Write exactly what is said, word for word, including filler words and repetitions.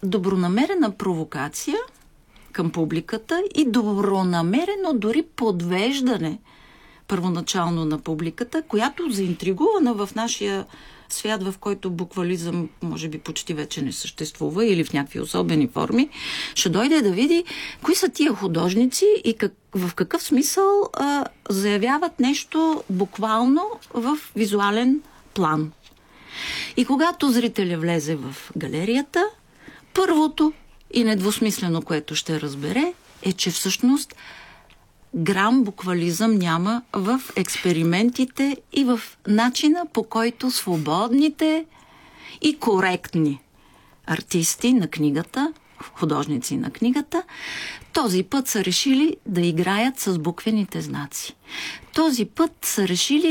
добронамерена провокация към публиката и добронамерено дори подвеждане първоначално на публиката, която заинтригувана в нашия свят, в който буквализъм може би почти вече не съществува или в някакви особени форми, ще дойде да види кои са тия художници и как, в какъв смисъл а, заявяват нещо буквално в визуален план. И когато зрителя влезе в галерията, първото и недвусмислено, което ще разбере, е, че всъщност грам буквализъм няма в експериментите и в начина, по който свободните и коректни артисти на книгата, художници на книгата, този път са решили да играят с буквените знаци. Този път са решили